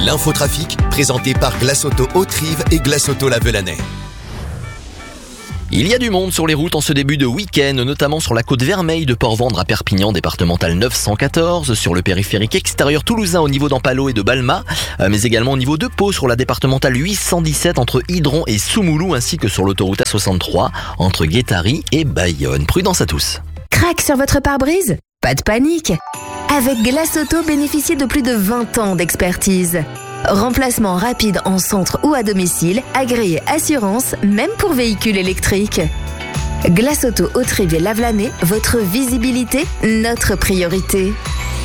L'infotrafic, présenté par Glace Auto Haute-Rive et Glace Auto Lavelanet. Il y a du monde sur les routes en ce début de week-end, notamment sur la côte Vermeille de Port-Vendre à Perpignan, départementale 914, sur le périphérique extérieur toulousain au niveau d'Ampalo et de Balma, mais également au niveau de Pau sur la départementale 817 entre Hydron et Soumoulou, ainsi que sur l'autoroute A63 entre Guétari et Bayonne. Prudence à tous. Crac sur votre pare-brise ? Pas de panique. Avec Glace Auto, bénéficiez de plus de 20 ans d'expertise. Remplacement rapide en centre ou à domicile, agréé assurance, même pour véhicules électriques. Glace Auto Haute-Rive et Lavelanet, votre visibilité, notre priorité.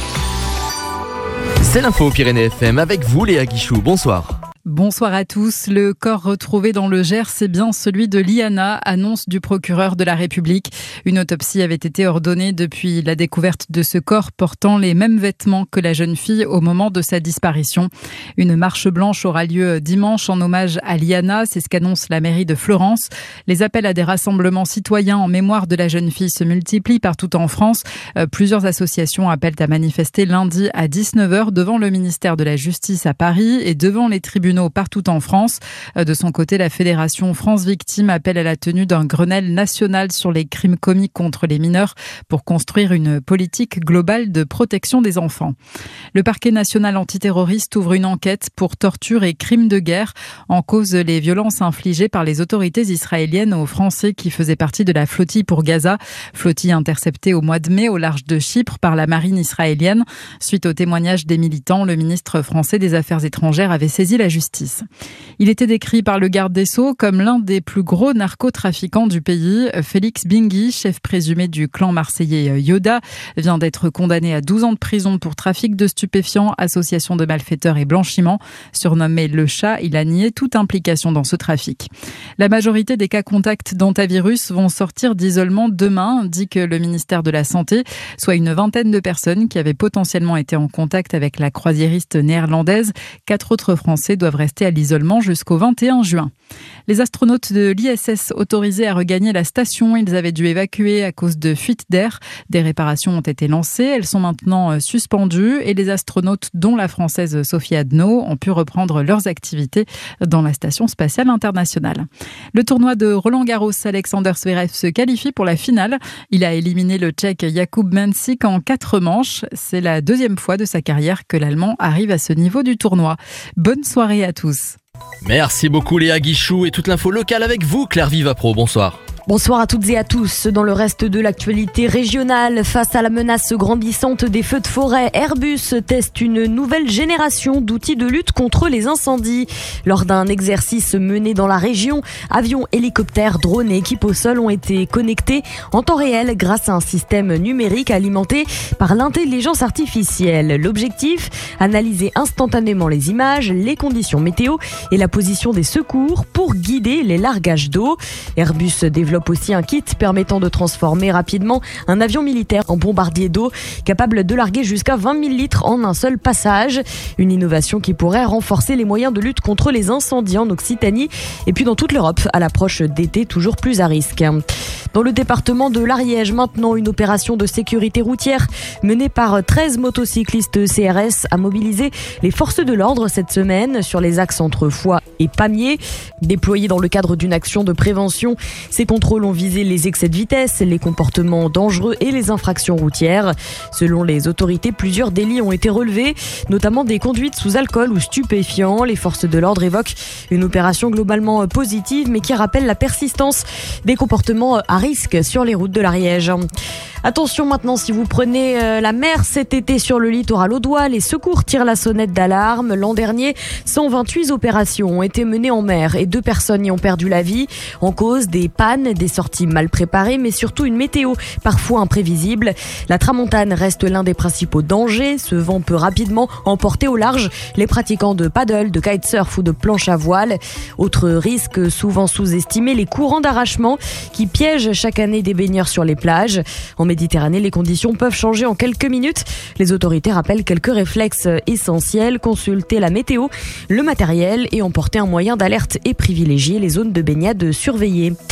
C'est l'info Pyrénées FM avec vous Léa Guichou, bonsoir. Bonsoir à tous. Le corps retrouvé dans le Gers, c'est bien celui de Liana, annonce du procureur de la République. Une autopsie avait été ordonnée depuis la découverte de ce corps portant les mêmes vêtements que la jeune fille au moment de sa disparition. Une marche blanche aura lieu dimanche en hommage à Liana, c'est ce qu'annonce la mairie de Florence. Les appels à des rassemblements citoyens en mémoire de la jeune fille se multiplient partout en France. Plusieurs associations appellent à manifester lundi à 19h devant le ministère de la Justice à Paris et devant les tribunaux partout en France. De son côté, la Fédération France Victimes appelle à la tenue d'un Grenelle national sur les crimes commis contre les mineurs pour construire une politique globale de protection des enfants. Le parquet national antiterroriste ouvre une enquête pour torture et crimes de guerre en cause les violences infligées par les autorités israéliennes aux Français qui faisaient partie de la flottille pour Gaza. Flottille interceptée au mois de mai au large de Chypre par la marine israélienne. Suite au témoignage des militants, le ministre français des Affaires étrangères avait saisi la justice. Il était décrit par le garde des Sceaux comme l'un des plus gros narcotrafiquants du pays. Félix Bingui, chef présumé du clan marseillais Yoda, vient d'être condamné à 12 ans de prison pour trafic de stupéfiants, association de malfaiteurs et blanchiment. Surnommé le chat, il a nié toute implication dans ce trafic. La majorité des cas contacts d'hantavirus vont sortir d'isolement demain, dit que le ministère de la Santé, soit une vingtaine de personnes qui avaient potentiellement été en contact avec la croisiériste néerlandaise. 4 autres Français doivent rester à l'isolement jusqu'au 21 juin. Les astronautes de l'ISS autorisés à regagner la station, ils avaient dû évacuer à cause de fuites d'air. Des réparations ont été lancées, elles sont maintenant suspendues et les astronautes, dont la française Sophie Adno, ont pu reprendre leurs activités dans la station spatiale internationale. Le tournoi de Roland-Garros, Alexander Zverev se qualifie pour la finale. Il a éliminé le Tchèque Jakub Mensik en 4 manches. C'est la 2e fois de sa carrière que l'Allemand arrive à ce niveau du tournoi. Bonne soirée à tous. Merci beaucoup Léa Guichou et toute l'info locale avec vous Claire Vivapro, bonsoir. Bonsoir à toutes et à tous. Dans le reste de l'actualité régionale, face à la menace grandissante des feux de forêt, Airbus teste une nouvelle génération d'outils de lutte contre les incendies. Lors d'un exercice mené dans la région, avions, hélicoptères, drones et équipes au sol ont été connectés en temps réel grâce à un système numérique alimenté par l'intelligence artificielle. L'objectif, analyser instantanément les images, les conditions météo et la position des secours pour guider les largages d'eau. Airbus développe aussi un kit permettant de transformer rapidement un avion militaire en bombardier d'eau capable de larguer jusqu'à 20 000 litres en un seul passage. Une innovation qui pourrait renforcer les moyens de lutte contre les incendies en Occitanie et puis dans toute l'Europe à l'approche d'été toujours plus à risque. Dans le département de l'Ariège, maintenant, une opération de sécurité routière menée par 13 motocyclistes CRS a mobilisé les forces de l'ordre cette semaine sur les axes entre Foix et Pamiers. Déployés dans le cadre d'une action de prévention, ces contrôles ont visé les excès de vitesse, les comportements dangereux et les infractions routières. Selon les autorités, plusieurs délits ont été relevés, notamment des conduites sous alcool ou stupéfiants. Les forces de l'ordre évoquent une opération globalement positive, mais qui rappelle la persistance des comportements à risque sur les routes de l'Ariège. Attention maintenant, si vous prenez la mer cet été sur le littoral audois, les secours tirent la sonnette d'alarme. L'an dernier, 128 opérations ont été menées en mer et 2 personnes y ont perdu la vie. En cause des pannes, des sorties mal préparées, mais surtout une météo parfois imprévisible. La tramontane reste l'un des principaux dangers. Ce vent peut rapidement emporter au large les pratiquants de paddle, de kitesurf ou de planche à voile. Autre risque souvent sous-estimé, les courants d'arrachement qui piègent chaque année des baigneurs sur les plages. En Méditerranée, les conditions peuvent changer en quelques minutes. Les autorités rappellent quelques réflexes essentiels, consulter la météo, le matériel et emporter un moyen d'alerte et privilégier les zones de baignade surveillées.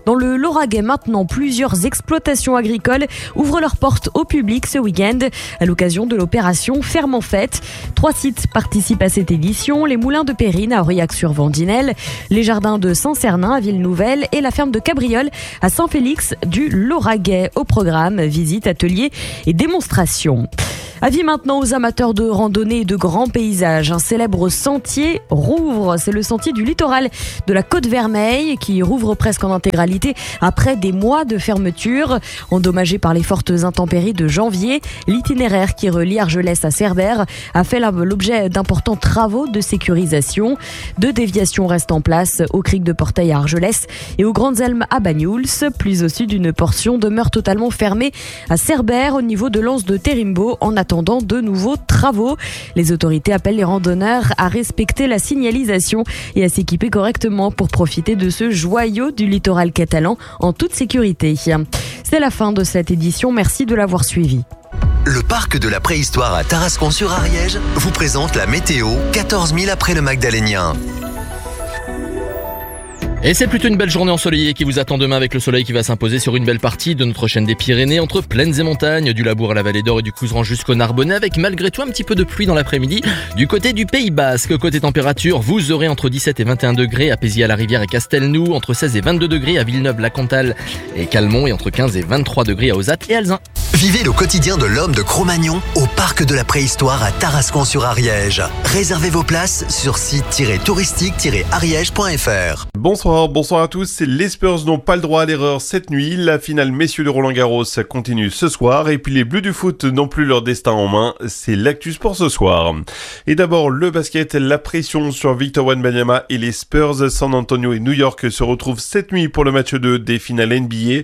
Dans le Lauragais maintenant, plusieurs exploitations agricoles ouvrent leurs portes au public ce week-end à l'occasion de l'opération Ferme en Fête. 3 sites participent à cette édition, les moulins de Périne à Aurillac-sur-Vendinelle, les jardins de Saint-Cernin à Ville-Nouvelle et la ferme de Cabrioles à Saint-Félix du Lauragais. Au programme, visite, ateliers et démonstrations. Avis maintenant aux amateurs de randonnée et de grands paysages. Un célèbre sentier rouvre. C'est le sentier du littoral de la Côte-Vermeille qui rouvre presque en intégralité après des mois de fermeture. Endommagé par les fortes intempéries de janvier, l'itinéraire qui relie Argelès à Cerbère a fait l'objet d'importants travaux de sécurisation. 2 déviations restent en place au cric de Porteil à Argelès et aux Grandes Elmes à Banyuls. Plus au sud, une portion demeure totalement fermée à Cerbère au niveau de l'anse de Terimbo en attendant de nouveaux travaux. Les autorités appellent les randonneurs à respecter la signalisation et à s'équiper correctement pour profiter de ce joyau du littoral catalan en toute sécurité. C'est la fin de cette édition. Merci de l'avoir suivi. Le parc de la préhistoire à Tarascon-sur-Ariège vous présente la météo 14 000 après le Magdalénien. Et c'est plutôt une belle journée ensoleillée qui vous attend demain avec le soleil qui va s'imposer sur une belle partie de notre chaîne des Pyrénées entre plaines et montagnes, du Labour à la Vallée d'Or et du Couserans jusqu'au Narbonnais avec malgré tout un petit peu de pluie dans l'après-midi du côté du Pays Basque. Côté température, vous aurez entre 17 et 21 degrés à Pézy-à-la-Rivière et Castelnou, entre 16 et 22 degrés à Villeneuve-la-Cantal et Calmont et entre 15 et 23 degrés à Ozat et Alzin. Vivez le quotidien de l'homme de Cro-Magnon au parc de la préhistoire à Tarascon-sur-Ariège. Réservez vos places sur site-touristique-ariège.fr. Bonsoir à tous. Les Spurs n'ont pas le droit à l'erreur cette nuit. La finale messieurs de Roland-Garros continue ce soir et puis les Bleus du foot n'ont plus leur destin en main. C'est l'actu sport ce soir. Et d'abord le basket, la pression sur Victor Wembanyama et les Spurs. San Antonio et New York se retrouvent cette nuit pour le match 2 des finales NBA.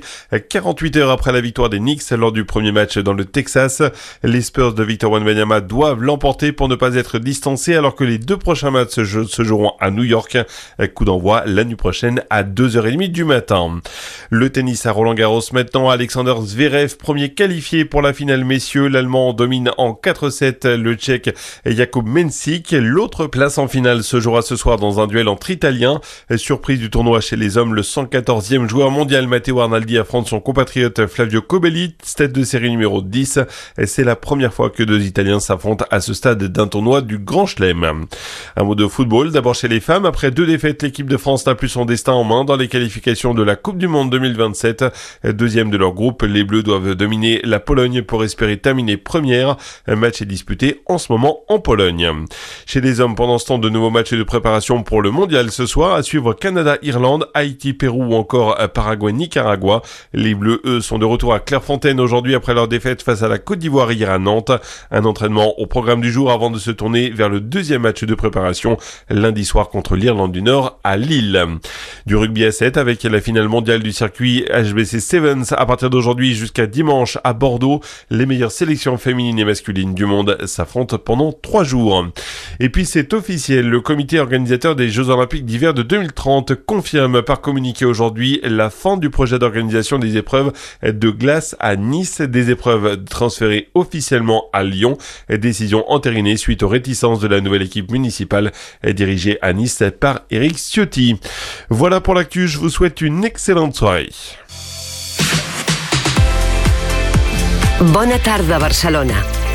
48 heures après la victoire des Knicks lors du premier match dans le Texas. Les Spurs de Victor Wembanyama doivent l'emporter pour ne pas être distancés alors que les 2 prochains matchs se joueront à New York. Coup d'envoi la nuit prochaine à 2h30 du matin. Le tennis à Roland-Garros maintenant, Alexander Zverev, premier qualifié pour la finale messieurs. L'Allemand domine en 4-7 le Tchèque Jakub Mensik. L'autre place en finale se jouera ce soir dans un duel entre Italiens. Surprise du tournoi chez les hommes, le 114e joueur mondial Matteo Arnaldi affronte son compatriote Flavio Kobeli, tête de série numéro 10. C'est la première fois que 2 Italiens s'affrontent à ce stade d'un tournoi du Grand Chelem. Un mot de football, d'abord chez les femmes. Après 2 défaites, l'équipe de France n'a plus son destin en main dans les qualifications de la Coupe du Monde 2027. Deuxième de leur groupe, les Bleus doivent dominer la Pologne pour espérer terminer première. Un match est disputé en ce moment en Pologne. Chez les hommes, pendant ce temps, de nouveaux matchs de préparation pour le mondial ce soir. À suivre Canada-Irlande, Haïti-Pérou ou encore Paraguay-Nicaragua. Les Bleus, eux, sont de retour à Clairefontaine aujourd'hui après leur défaite face à la Côte d'Ivoire hier à Nantes. Un entraînement au programme du jour avant de se tourner vers le 2e match de préparation lundi soir contre l'Irlande du Nord à Lille. Du rugby à 7 avec la finale mondiale du circuit HBC Sevens à partir d'aujourd'hui jusqu'à dimanche à Bordeaux. Les meilleures sélections féminines et masculines du monde s'affrontent pendant 3 jours. Et puis c'est officiel, le comité organisateur des Jeux Olympiques d'hiver de 2030 confirme par communiqué aujourd'hui la fin du projet d'organisation des épreuves de glace à Nice, des épreuves transférées officiellement à Lyon. Décision entérinée suite aux réticences de la nouvelle équipe municipale dirigée à Nice par Eric Ciotti. Voilà pour l'actu, je vous souhaite une excellente soirée. Bona tarda, Barcelona.